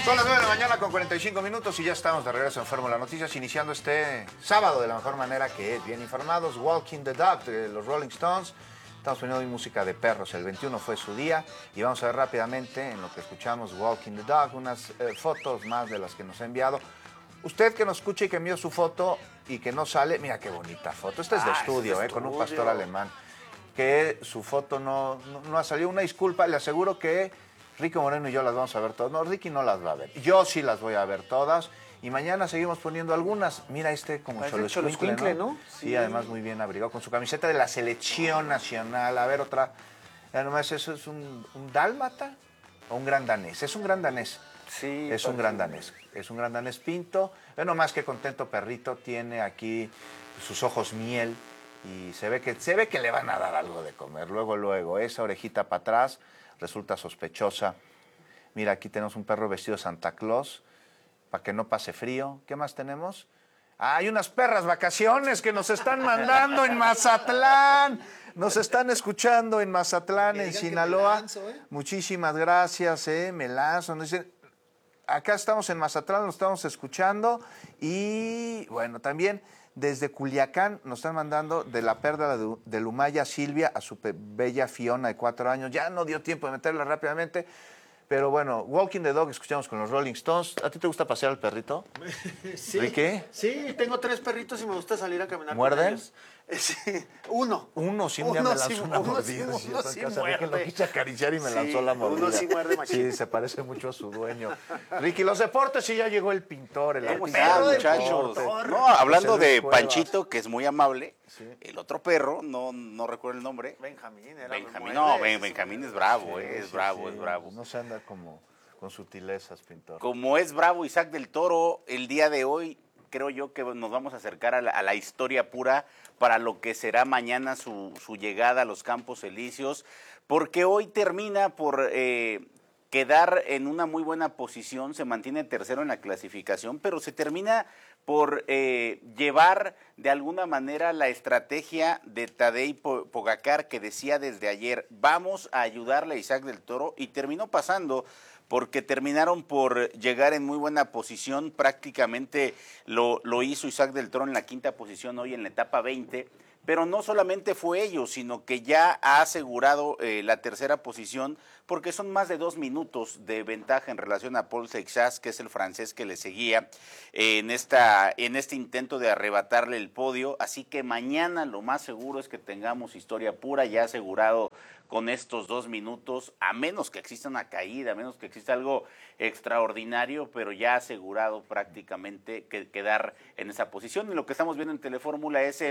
Son las 9 de la mañana con 45 minutos y ya estamos de regreso en Fórmula Noticias, iniciando este sábado de la mejor manera, que es bien informados. Walking the Dog de los Rolling Stones. Estamos poniendo hoy música de perros. El 21 fue su día y vamos a ver rápidamente, en lo que escuchamos Walking the Dog, unas fotos más de las que nos ha enviado. Usted que nos escucha y que envió su foto y que no sale, mira qué bonita foto. Esta es de estudio, con un pastor alemán. Que su foto no ha salido. Una disculpa, le aseguro que Ricky Moreno y yo las vamos a ver todas. No, Ricky no las va a ver. Yo sí las voy a ver todas. Y mañana seguimos poniendo algunas. Mira como Xoloescuincle, ¿no? Sí, además muy bien abrigado, con su camiseta de la selección nacional. A ver, otra. Ya nomás, ¿eso es un dálmata o un gran danés? Es un gran danés. Sí. Es un gran danés. Es un gran danés pinto. No más que contento perrito. Tiene aquí sus ojos miel. Y se ve que le van a dar algo de comer. Luego, esa orejita para atrás resulta sospechosa. Mira, aquí tenemos un perro vestido de Santa Claus para que no pase frío. ¿Qué más tenemos? Hay unas perras vacaciones que nos están mandando en Mazatlán. Nos están escuchando en Mazatlán, en Sinaloa. Lanzo, Muchísimas gracias, me lanzo. Nos dicen, acá estamos en Mazatlán, lo estamos escuchando. Y bueno, también desde Culiacán nos están mandando de la perla de Lumaya Silvia a su bella Fiona de 4 años. Ya no dio tiempo de meterla rápidamente, pero bueno, Walking the Dog escuchamos con los Rolling Stones. ¿A ti te gusta pasear al perrito? Sí. ¿Ricky? Sí, tengo 3 perritos y me gusta salir a caminar ¿Muerden? con ellos. Sí, uno. Uno sí, un día me lanzó una mordida. Uno sí Que muerde. lo quise acariciar y me lanzó la mordida. Uno sí muerde machín. Sí, se parece mucho a su dueño. Ricky, los deportes, sí, ya llegó el pintor, el ¿Cómo artista. están, del muchachos? pintor. No, hablando José Luis de Cuevas. Panchito, que es muy amable, Sí. el otro perro, no recuerdo el nombre. Benjamín era Benjamín, muerde. Benjamín es bravo, Sí, es sí, bravo, sí. es bravo. No se anda como con sutilezas, pintor. Como es bravo Isaac del Toro, el día de hoy creo yo que nos vamos a acercar a la historia pura para lo que será mañana su llegada a los Campos Elíseos, porque hoy termina por quedar en una muy buena posición, se mantiene tercero en la clasificación, pero se termina por llevar de alguna manera la estrategia de Tadej Pogačar, que decía desde ayer, vamos a ayudarle a Isaac del Toro, y terminó pasando porque terminaron por llegar en muy buena posición. Prácticamente lo hizo Isaac del Toro en la 5ª posición hoy en la etapa 20, pero no solamente fue ello, sino que ya ha asegurado la 3ª posición, porque son más de 2 minutos de ventaja en relación a Paul Seixas, que es el francés que le seguía en este intento de arrebatarle el podio. Así que mañana lo más seguro es que tengamos historia pura, ya asegurado con estos 2 minutos, a menos que exista una caída, a menos que exista algo extraordinario, pero ya asegurado prácticamente quedar en esa posición. Y lo que estamos viendo en Telefórmula es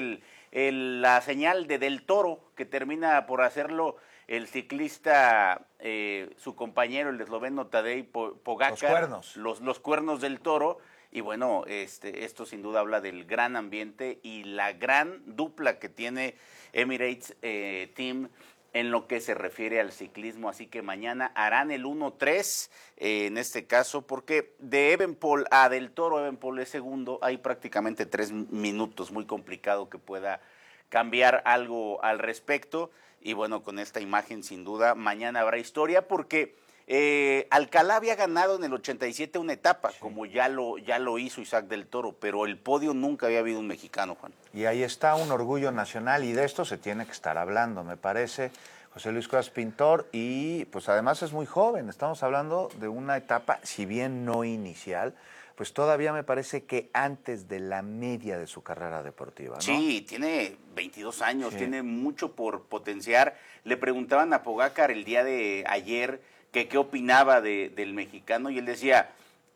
la señal de Del Toro, que termina por hacerlo el ciclista, su compañero, el esloveno Tadej Pogačar. Los cuernos del Toro. Y bueno, esto sin duda habla del gran ambiente y la gran dupla que tiene Emirates Team en lo que se refiere al ciclismo. Así que mañana harán el 1-3 en este caso, porque de Evenepoel a Del Toro, Evenepoel es segundo, hay prácticamente 3 minutos, muy complicado que pueda cambiar algo al respecto. Y bueno, con esta imagen sin duda mañana habrá historia, porque Alcalá había ganado en el 87 una etapa, sí, como ya lo hizo Isaac del Toro, pero el podio nunca había habido un mexicano, Juan. Y ahí está un orgullo nacional, y de esto se tiene que estar hablando, me parece. José Luis Cuevas, pintor, y pues además es muy joven. Estamos hablando de una etapa, si bien no inicial, pues todavía me parece que antes de la media de su carrera deportiva, ¿no? Sí, tiene 22 años, sí, tiene mucho por potenciar. Le preguntaban a Pogačar el día de ayer que qué opinaba del mexicano, y él decía,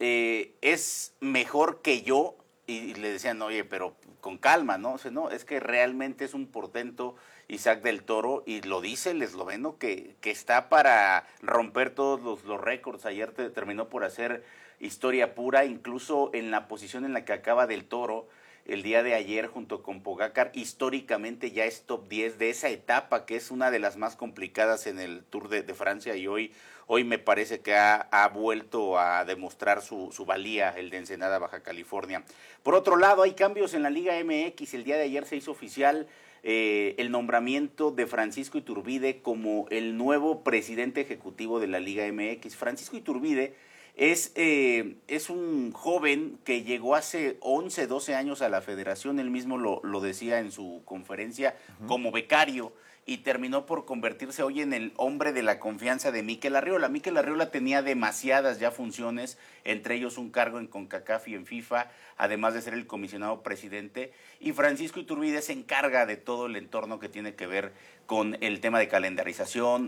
es mejor que yo, y le decían, oye, pero con calma, ¿no? O sea, no, es que realmente es un portento Isaac del Toro, y lo dice el esloveno que está para romper todos los récords. Ayer terminó por hacer historia pura, incluso en la posición en la que acaba del Toro el día de ayer junto con Pogačar, históricamente ya es top 10 de esa etapa, que es una de las más complicadas en el Tour de Francia, y hoy me parece que ha vuelto a demostrar su valía, el de Ensenada, Baja California. Por otro lado, hay cambios en la Liga MX. El día de ayer se hizo oficial el nombramiento de Francisco Iturbide como el nuevo presidente ejecutivo de la Liga MX. Francisco Iturbide Es un joven que llegó hace 11, 12 años a la federación, él mismo lo decía en su conferencia, como becario, y terminó por convertirse hoy en el hombre de la confianza de Mikel Arriola. Mikel Arriola tenía demasiadas ya funciones, entre ellos un cargo en CONCACAF y en FIFA, además de ser el comisionado presidente, y Francisco Iturbide se encarga de todo el entorno que tiene que ver con el tema de calendarización,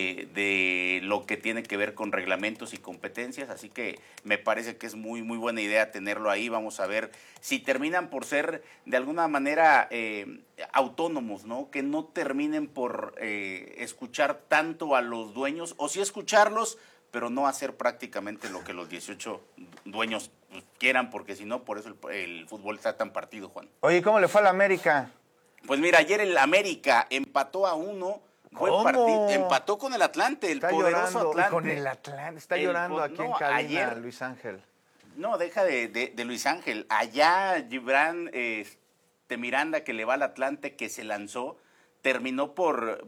de lo que tiene que ver con reglamentos y competencias, así que me parece que es muy, muy buena idea tenerlo ahí. Vamos a ver si terminan por ser de alguna manera autónomos, ¿no? Que no terminen por escuchar tanto a los dueños, o sí escucharlos, pero no hacer prácticamente lo que los 18 dueños quieran, porque si no, por eso el fútbol está tan partido, Juan. Oye, ¿cómo le fue a la América? Pues mira, ayer el América empató a 1, buen partido, empató con el Atlante, el Está poderoso llorando, Atlante. con el Atlante, está llorando aquí en cabina, ayer, Luis Ángel. No, deja de Luis Ángel. Allá Gibran Miranda, que le va al Atlante, que se lanzó, terminó por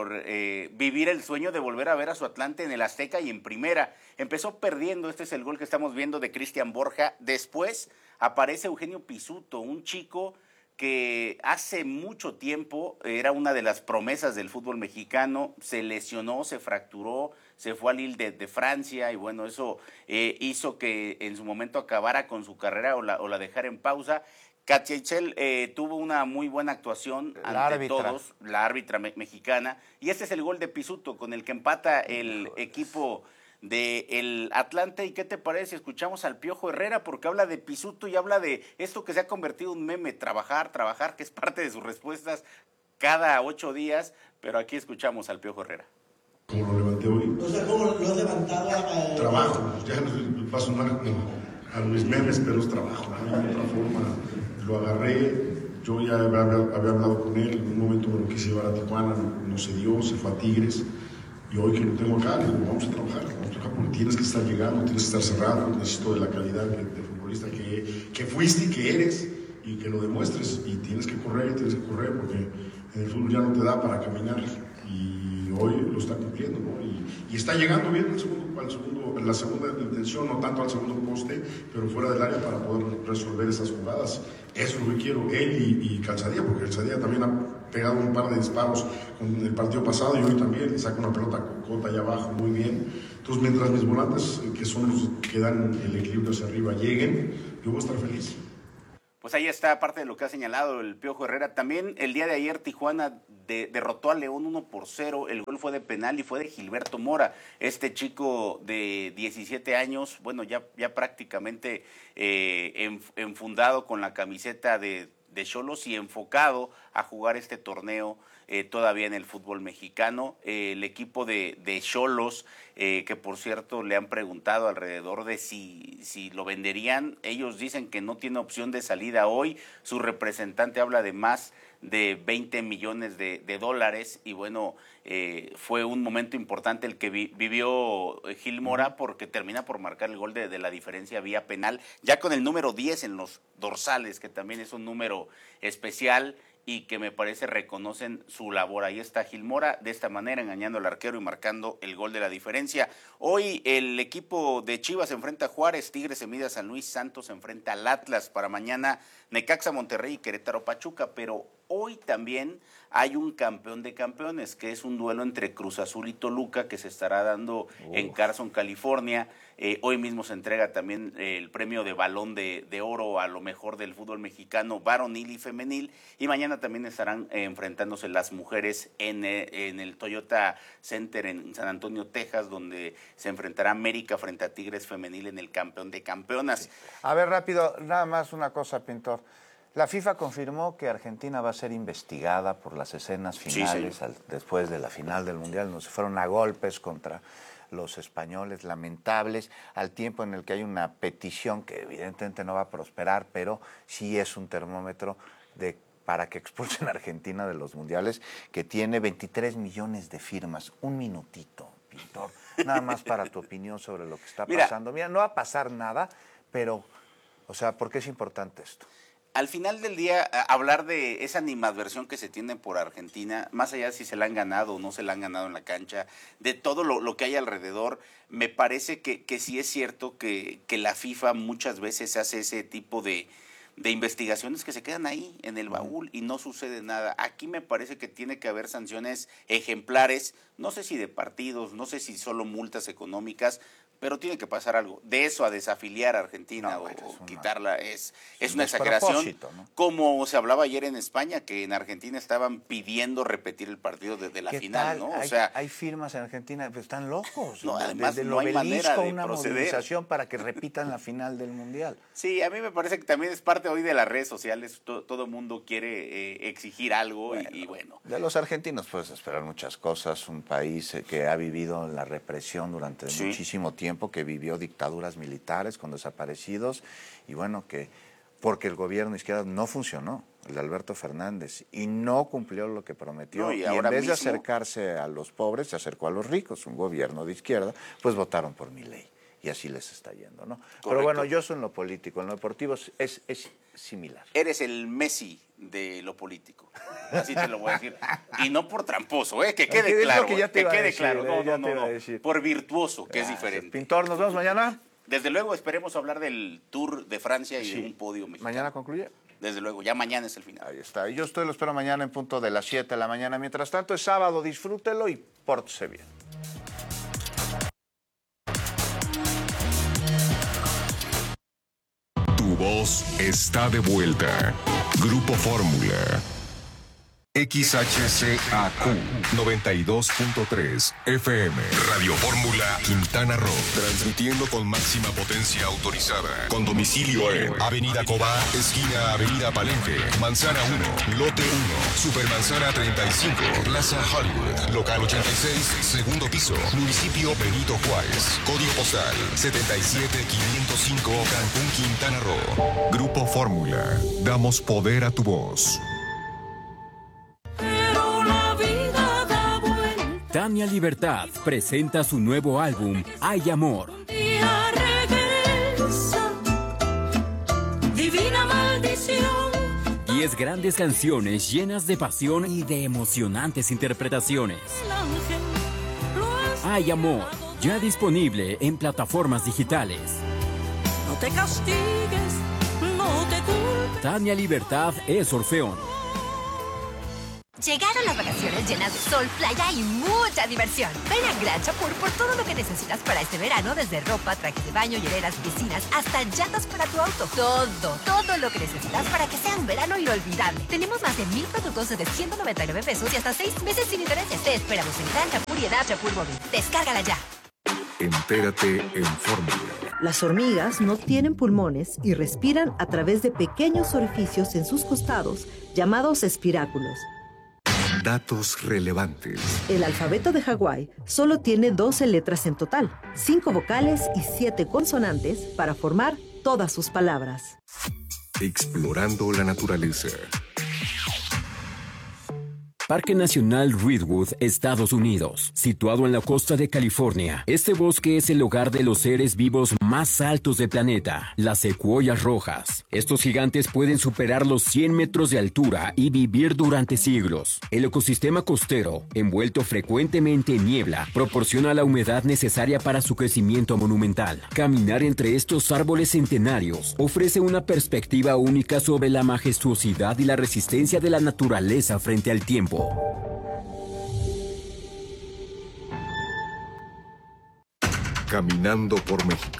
vivir el sueño de volver a ver a su Atlante en el Azteca y en primera. Empezó perdiendo, este es el gol que estamos viendo de Cristian Borja. Después aparece Eugenio Pizzuto, un chico que hace mucho tiempo era una de las promesas del fútbol mexicano, se lesionó, se fracturó, se fue al Lille de Francia, y bueno, eso hizo que en su momento acabara con su carrera o la dejara en pausa. Katia Itzel tuvo una muy buena actuación ante todos, la árbitra mexicana, y este es el gol de Pizzuto con el que empata el equipo del Atlante. ¿Y qué te parece? Escuchamos al Piojo Herrera, porque habla de Pizzuto y habla de esto que se ha convertido en un meme, trabajar, que es parte de sus respuestas cada 8 días, pero aquí escuchamos al Piojo Herrera. ¿Cómo lo levanté hoy? O sea, ¿cómo lo has levantado? Trabajo, ya no paso a mis memes, pero es trabajo, ¿no? De otra forma lo agarré. Yo ya había hablado con él, en un momento me lo quise llevar a Tijuana, no se dio, se fue a Tigres. Y hoy que lo tengo acá, le digo, vamos a trabajar porque tienes que estar llegando, tienes que estar cerrado, necesito de la calidad de futbolista que fuiste y que eres, y que lo demuestres, y tienes que correr, porque en el fútbol ya no te da para caminar, y hoy lo está cumpliendo, ¿no? Y está llegando bien la segunda intención, no tanto al segundo poste, pero fuera del área para poder resolver esas jugadas. Eso es lo que quiero, él y Calzadilla, porque Calzadilla también ha pegado un par de disparos con el partido pasado, y hoy también le saca una pelota cocota allá abajo muy bien. Entonces, mientras mis volantes, que son los que dan el equilibrio hacia arriba, lleguen, yo voy a estar feliz. Pues ahí está parte de lo que ha señalado el Piojo Herrera. También el día de ayer Tijuana derrotó a León 1-0. El gol fue de penal y fue de Gilberto Mora. Este chico de 17 años, bueno, ya prácticamente enfundado con la camiseta de Xolos y enfocado a jugar este torneo todavía en el fútbol mexicano. El equipo de Xolos, que por cierto le han preguntado alrededor de si lo venderían, ellos dicen que no tiene opción de salida hoy. Su representante habla de más de 20 millones de dólares, y bueno, fue un momento importante el que vivió Gil Mora, porque termina por marcar el gol de la diferencia vía penal, ya con el número 10 en los dorsales, que también es un número especial y que me parece reconocen su labor. Ahí está Gil Mora, de esta manera engañando al arquero y marcando el gol de la diferencia. Hoy el equipo de Chivas se enfrenta a Juárez, Tigres se mide a San Luis, Santos se enfrenta al Atlas, para mañana Necaxa, Monterrey y Querétaro, Pachuca. Pero hoy también hay un campeón de campeones, que es un duelo entre Cruz Azul y Toluca, que se estará dando en Carson, California. Hoy mismo se entrega también el premio de Balón de Oro a lo mejor del fútbol mexicano, varonil y femenil. Y mañana también estarán enfrentándose las mujeres en el Toyota Center en San Antonio, Texas, donde se enfrentará América frente a Tigres femenil en el campeón de campeonas. Sí. A ver, rápido, nada más una cosa, Pintor. La FIFA confirmó que Argentina va a ser investigada por las escenas finales, sí, después de la final del Mundial, donde se fueron a golpes contra los españoles, lamentables, al tiempo en el que hay una petición que evidentemente no va a prosperar, pero sí es un termómetro para que expulsen a Argentina de los mundiales, que tiene 23 millones de firmas. Un minutito, Pintor, nada más para tu opinión sobre lo que está pasando. Mira, no va a pasar nada, pero, o sea, ¿por qué es importante esto? al final del día, hablar de esa animadversión que se tiene por Argentina, más allá de si se la han ganado o no se la han ganado en la cancha, de todo lo que hay alrededor, me parece que sí es cierto que la FIFA muchas veces hace ese tipo de investigaciones que se quedan ahí en el baúl y no sucede nada. Aquí me parece que tiene que haber sanciones ejemplares, no sé si de partidos, no sé si solo multas económicas, pero tiene que pasar algo. De eso a desafiliar a Argentina o quitarla es una exageración. ¿No? Como se hablaba ayer en España, que en Argentina estaban pidiendo repetir el partido desde la final, ¿no? Hay firmas en Argentina, pero están locos. No, además no hay manera de una proceder. movilización para que repitan la final del Mundial. Sí, a mí me parece que también es parte hoy de las redes sociales. Todo el mundo quiere exigir algo y bueno. De los argentinos puedes esperar muchas cosas. Un país que ha vivido la represión durante muchísimo tiempo, que vivió dictaduras militares con desaparecidos y bueno, que porque el gobierno de izquierda no funcionó, el de Alberto Fernández, y no cumplió lo que prometió. Y en vez de acercarse a los pobres, se acercó a los ricos. Un gobierno de izquierda, pues votaron por Milei. Y así les está yendo, ¿no? Correcto. Pero bueno, yo soy en lo político, en lo deportivo es similar. Eres el Messi de lo político, así te lo voy a decir. Y no por tramposo, que quede claro. Que quede claro. No. Por virtuoso, que es diferente. Pintor, ¿nos vemos mañana? Desde luego, esperemos hablar del Tour de Francia y de un podio mexicano. ¿Mañana concluye? Desde luego, ya mañana es el final. Ahí está. Y yo lo espero mañana en punto de las 7 de la mañana. Mientras tanto, es sábado, disfrútelo y pórtese bien. Tu voz está de vuelta. Grupo Fórmula. XHCAQ 92.3 FM. Radio Fórmula Quintana Roo. Transmitiendo con máxima potencia autorizada. Con domicilio en Avenida Cobá, esquina Avenida Palenque, Manzana 1, Lote 1, Supermanzana 35, Plaza Hollywood, Local 86, segundo piso, Municipio Benito Juárez. Código postal 77505, Cancún, Quintana Roo. Grupo Fórmula. Damos poder a tu voz. Tania Libertad presenta su nuevo álbum, Hay Amor. Divina maldición. 10 grandes canciones llenas de pasión y de emocionantes interpretaciones. Hay Amor, ya disponible en plataformas digitales. No te castigues, no te culpes. Tania Libertad es Orfeón. Llegaron las vacaciones llenas de sol, playa y mucha diversión. Ven a Gran Chapur por todo lo que necesitas para este verano, desde ropa, trajes de baño, hieleras, piscinas, hasta llantas para tu auto. Todo lo que necesitas para que sea un verano inolvidable. Tenemos más de 1000 productos desde 199 pesos y hasta 6 meses sin intereses. Te esperamos en Gran Chapur y en App Chapur Móvil. Descárgala ya. Entérate en Fórmula. Las hormigas no tienen pulmones y respiran a través de pequeños orificios en sus costados, llamados espiráculos. Datos relevantes. El alfabeto de Hawái solo tiene 12 letras en total, 5 vocales y 7 consonantes para formar todas sus palabras. Explorando la naturaleza. Parque Nacional Redwood, Estados Unidos, situado en la costa de California. Este bosque es el hogar de los seres vivos más altos del planeta, las secuoyas rojas. Estos gigantes pueden superar los 100 metros de altura y vivir durante siglos. El ecosistema costero, envuelto frecuentemente en niebla, proporciona la humedad necesaria para su crecimiento monumental. Caminar entre estos árboles centenarios ofrece una perspectiva única sobre la majestuosidad y la resistencia de la naturaleza frente al tiempo. Caminando por México.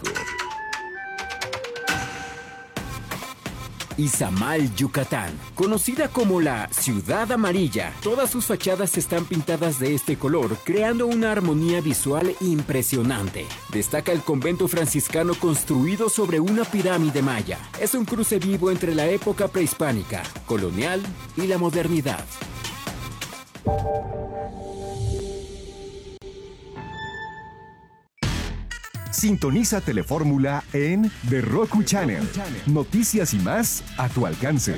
Izamal, Yucatán, conocida como la Ciudad Amarilla. Todas sus fachadas están pintadas de este color, creando una armonía visual impresionante. Destaca el convento franciscano construido sobre una pirámide maya. Es un cruce vivo entre la época prehispánica, colonial y la modernidad. Sintoniza Telefórmula en The Roku Channel. Noticias y más a tu alcance.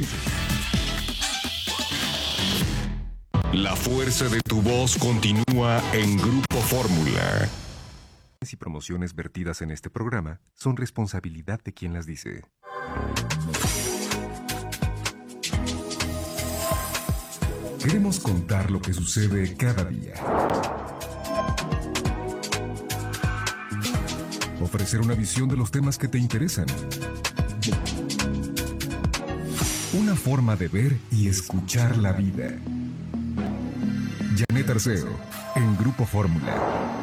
La fuerza de tu voz continúa en Grupo Fórmula. Y promociones vertidas en este programa son responsabilidad de quien las dice. queremos contar lo que sucede cada día. Ofrecer una visión de los temas que te interesan. Una forma de ver y escuchar la vida. Janet Arceo, en Grupo Fórmula.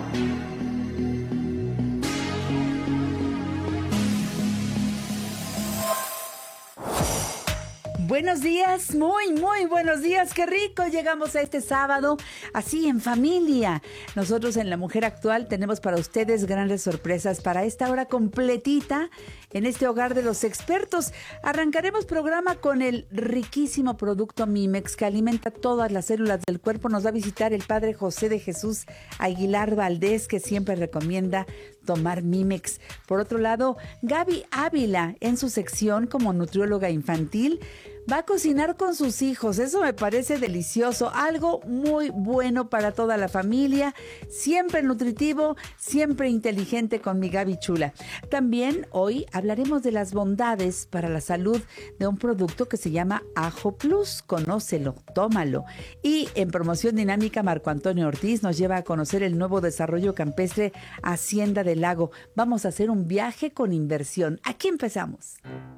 Buenos días, muy buenos días, qué rico, llegamos a este sábado, así en familia. Nosotros en La Mujer Actual tenemos para ustedes grandes sorpresas para esta hora completita en este hogar de los expertos. Arrancaremos programa con el riquísimo producto Mimex que alimenta todas las células del cuerpo. Nos va a visitar el padre José de Jesús Aguilar Valdés, que siempre recomienda tomar Mimex. Por otro lado, Gaby Ávila, en su sección como nutrióloga infantil, va a cocinar con sus hijos. Eso me parece delicioso, algo muy bueno para toda la familia, siempre nutritivo, siempre inteligente con mi Gaby chula. También hoy hablaremos de las bondades para la salud de un producto que se llama Ajo Plus. Conócelo, tómalo. Y en promoción dinámica, Marco Antonio Ortiz nos lleva a conocer el nuevo desarrollo campestre Hacienda del Lago. Vamos a hacer un viaje con inversión. Aquí empezamos.